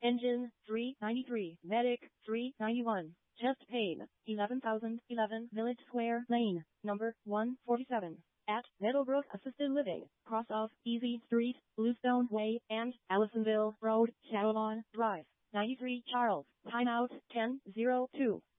Engine, 393. Medic, 391. Chest pain, 11,011 Village Square Lane, number 147. At Meadowbrook Assisted Living, cross of Easy Street, Bluestone Way, and Allisonville Road, Shadowlawn Drive. 93 Charles, timeout 10:02.